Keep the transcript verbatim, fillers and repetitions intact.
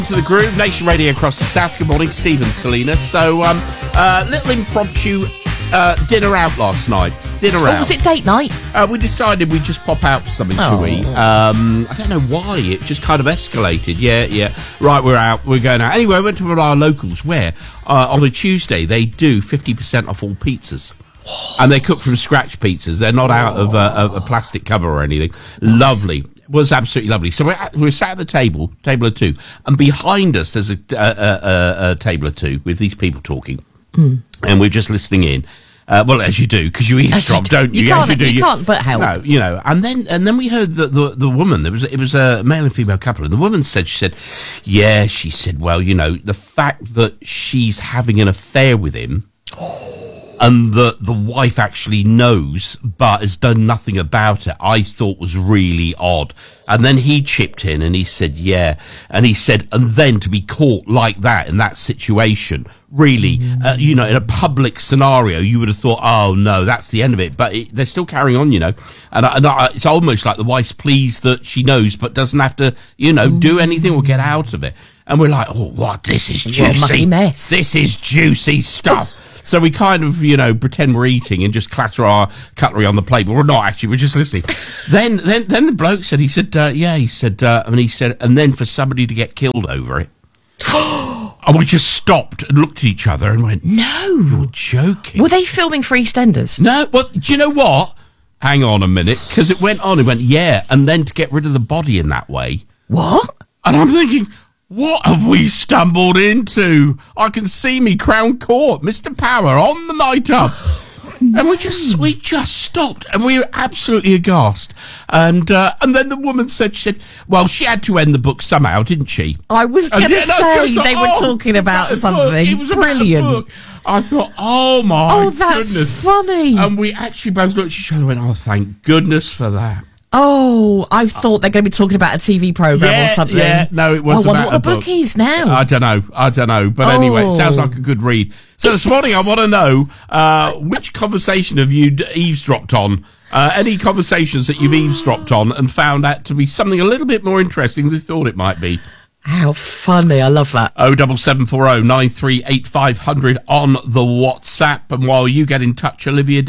To the Groove, Nation Radio across the South. Good morning, Stephen, Selena. So, um, uh, little impromptu uh, dinner out last night. Dinner oh, out. Was it date night? Uh, we decided we'd just pop out for something oh. to eat. Um, I don't know why. It just kind of escalated. Yeah, yeah. Right, we're out. We're going out. Anyway, I went to one of our locals where uh, on a Tuesday they do fifty percent off all pizzas. And they cook from scratch pizzas. They're not out of a, a plastic cover or anything. Nice. Lovely. Was absolutely lovely. So we're, at, we're sat at the table, table of two, and behind us there's a, a, a, a table of two with these people talking, mm. and we're just listening in. Uh, well, as you do, because you eavesdrop, don't you? You can't, as you, do. you, you can't but help. No, you know. And then and then we heard the, the the woman. There was it was a male and female couple, and the woman said she said, yeah, she said, well, you know, the fact that she's having an affair with him. And the, the wife actually knows, but has done nothing about it, I thought was really odd. And then he chipped in and he said, yeah. And he said, and then to be caught like that in that situation, really, mm. uh, you know, in a public scenario, you would have thought, oh, no, that's the end of it. But it, they're still carrying on, you know. And, and I, it's almost like the wife's pleased that she knows, but doesn't have to, you know, mm. do anything or get out of it. And we're like, oh, what? This is juicy. What a mucky mess. This is juicy stuff. So we kind of, you know, pretend we're eating and just clatter our cutlery on the plate, but we're not actually. We're just listening. then, then, then the bloke said, he said, uh, yeah, he said, uh, and he said, and then for somebody to get killed over it. And we just stopped and looked at each other and went, no, you're joking. Were they filming for EastEnders? No. Well, do you know what? Hang on a minute, because it went on. It went, yeah, and then to get rid of the body in that way. What? And I'm thinking, what have we stumbled into? I can see me Crown Court, Mister Power on the night up. And we just we just stopped and we were absolutely aghast. And uh, and then the woman said, she said, well, she had to end the book somehow, didn't she? I was going to yeah, no, say like, they oh, were talking about something it was brilliant. About I thought, oh my oh, that's goodness. funny. And we actually both looked at each other and went, oh, thank goodness for that. Oh, I thought they're going to be talking about a T V programme yeah, or something. Yeah, no, it was I about wonder what a the book is now. I don't know. I don't know. But oh. anyway, it sounds like a good read. So this morning I want to know, uh, which conversation have you d- eavesdropped on? Uh, any conversations that you've eavesdropped on and found that to be something a little bit more interesting than you thought it might be? How funny. I love that. oh seven seven four oh nine three eight five hundred on the WhatsApp. And while you get in touch, Olivia